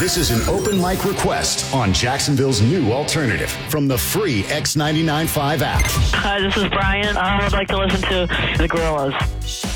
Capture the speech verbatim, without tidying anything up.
This is an open mic request on Jacksonville's new alternative from the free X ninety-nine point five app. Hi, this is Brian. I would like to listen to The Gorillaz.